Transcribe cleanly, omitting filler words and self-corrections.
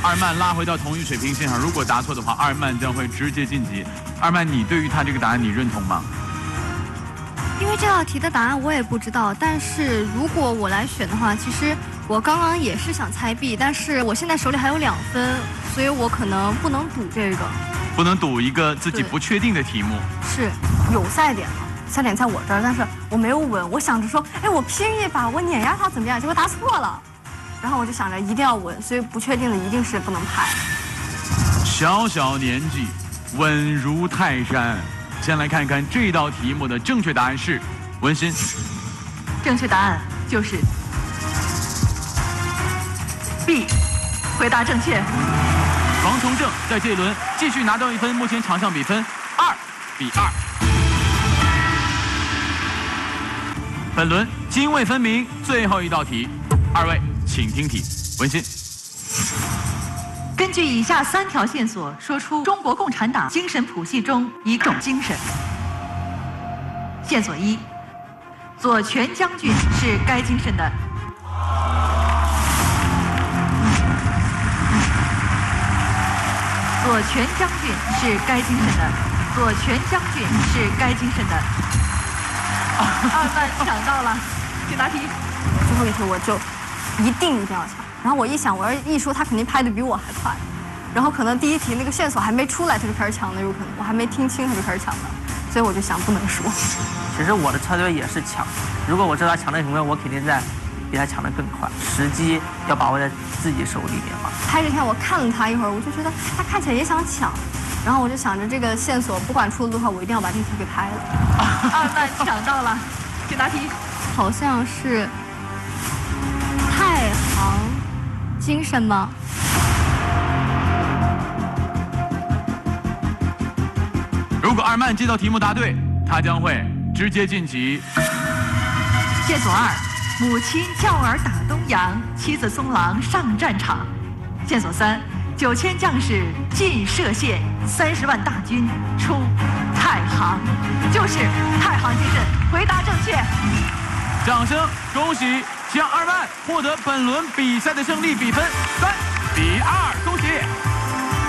二曼拉回到同一水平线上。如果答错的话，二曼将会直接晋级。二曼，你对于他这个答案你认同吗？ 因为这道题的答案我也不知道，但是如果我来选的话，其实我刚刚也是想猜 B， 但是我现在手里还有2分，所以我可能不能赌这个。 不能赌一个自己不确定的题目。 是有赛点嘛？赛点在我这儿，但是我没有稳。我想着说，哎，我拼一把，我碾压他怎么样？结果答错了。然后我就想着一定要稳，所以不确定的一定是不能拍。 小小年纪，稳如泰山。先来看看这道题目的正确答案是文心。 正确答案就是 B， 回答正确。 王崇正在这一轮继续拿到1分，目前场上比分2-2。本轮泾渭分明，最后一道题，二位请听题。文心， 根据以下3条线索，说出中国共产党精神谱系中一种精神。线索1，左权将军是该精神的。左权将军是该精神的。左权将军是该精神的。二曼抢到了，请答题。 最后一题我就一定要抢。然后我一想，我要一输，他肯定拍的比我还快。然后可能第一题那个线索还没出来，他就开始抢了，有可能我还没听清他就开始抢了，所以我就想不能输。 其实我的策略也是抢，如果我知道他抢的很快，我肯定在比他抢得更快。时机要把握在自己手里面嘛。 拍之前我看了他一会儿，我就觉得他看起来也想抢，然后我就想着这个线索不管出了多少，我一定要把这题给拍了。 二曼抢到了，请答题。 好像是太行精神吗？ 如果二曼这道题目答对，他将会直接晋级。 线索2，母亲叫儿打东洋，妻子松郎上战场。线索3，9000将士进歙县，30万大军出太行，就是太行精神。回答正确。 掌声恭喜江二曼获得本轮比赛的胜利，比分3-2，恭喜！